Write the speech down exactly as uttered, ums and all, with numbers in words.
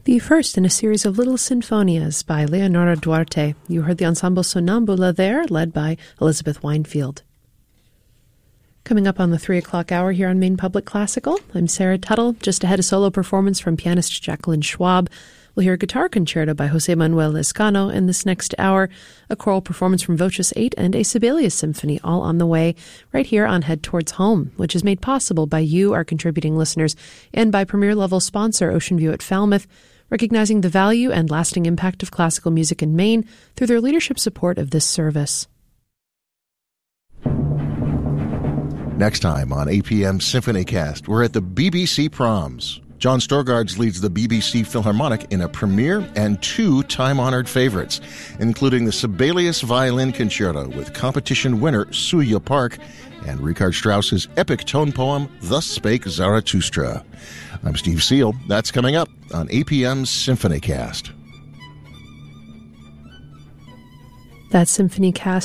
The first in a series of little sinfonias by Leonora Duarte. You heard the ensemble Sonambula there, led by Elizabeth Winefield. Coming up on the three o'clock hour here on Maine Public Classical, I'm Sarah Tuttle. Just ahead, a solo performance from pianist Jacqueline Schwab. We'll hear a guitar concerto by Jose Manuel Lescano, and this next hour, a choral performance from Voces eight and a Sibelius Symphony, all on the way right here on Head Towards Home, which is made possible by you, our contributing listeners, and by premier-level sponsor Ocean View at Falmouth, recognizing the value and lasting impact of classical music in Maine through their leadership support of this service. Next time on A P M SymphonyCast, we're at the B B C Proms. John Storgards leads the B B C Philharmonic in a premiere and two time-honored favorites, including the Sibelius Violin Concerto with competition winner Suya Park and Richard Strauss's epic tone poem, Thus Spake Zarathustra. I'm Steve Seal. That's coming up on A P M's SymphonyCast. That SymphonyCast